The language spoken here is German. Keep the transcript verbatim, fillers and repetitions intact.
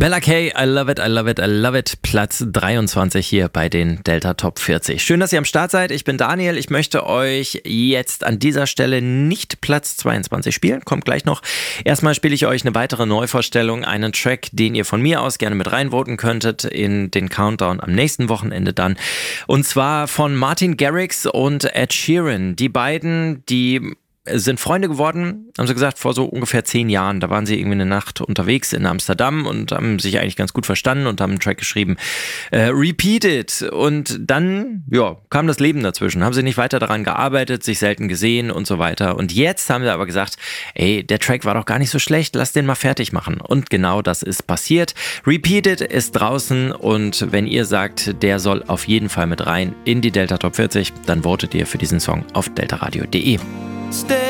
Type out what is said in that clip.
Bella K, I love it, I love it, I love it. Platz dreiundzwanzig hier bei den Delta Top vierzig. Schön, dass ihr am Start seid. Ich bin Daniel. Ich möchte euch jetzt an dieser Stelle nicht Platz zweiundzwanzig spielen. Kommt gleich noch. Erstmal spiele ich euch eine weitere Neuvorstellung, einen Track, den ihr von mir aus gerne mit reinvoten könntet in den Countdown am nächsten Wochenende dann. Und zwar von Martin Garrix und Ed Sheeran. Die beiden, die sind Freunde geworden, haben sie gesagt, vor so ungefähr zehn Jahren. Da waren sie irgendwie eine Nacht unterwegs in Amsterdam und haben sich eigentlich ganz gut verstanden und haben einen Track geschrieben. Äh, Repeat It. Und dann, ja, kam das Leben dazwischen. Haben sie nicht weiter daran gearbeitet, sich selten gesehen und so weiter. Und jetzt haben sie aber gesagt, ey, der Track war doch gar nicht so schlecht, lass den mal fertig machen. Und genau das ist passiert. Repeat It ist draußen und wenn ihr sagt, der soll auf jeden Fall mit rein in die Delta Top vierzig, dann votet ihr für diesen Song auf deltaradio punkt de. Stay